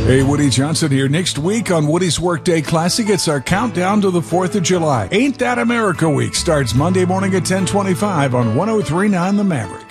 Hey, Woody Johnson here. Next week on Woody's Workday Classic, it's our countdown to the 4th of July. Ain't That America Week starts Monday morning at 10:25 on 103.9 The Maverick.